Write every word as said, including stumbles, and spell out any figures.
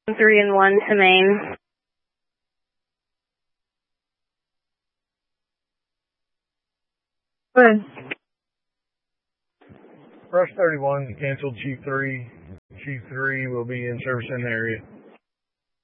three and one to Maine. Good. Rush thirty-one canceled Chief three. Chief three will be in service in the area.